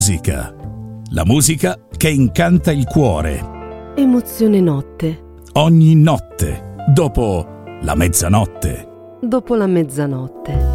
Musica. La musica che incanta il cuore. Emozione notte. Ogni notte, dopo la mezzanotte. Dopo la mezzanotte.